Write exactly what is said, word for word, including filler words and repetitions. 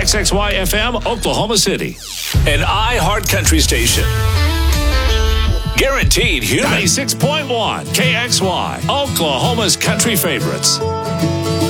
X X Y F M, Oklahoma City. An iHeart Country station. Guaranteed human. ninety-six point one K X Y, Oklahoma's country favorites.